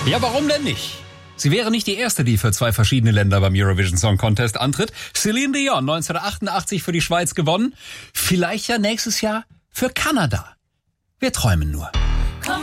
Ja, warum denn nicht? Sie wäre nicht die erste, die für 2 verschiedene Länder beim Eurovision Song Contest antritt. Celine Dion 1988 für die Schweiz gewonnen. Vielleicht ja nächstes Jahr für Kanada. Wir träumen nur.